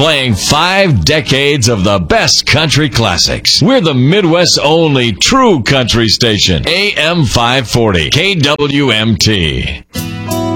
playing 5 decades of the best country classics. We're the Midwest's only true country station. AM 540, KWMT.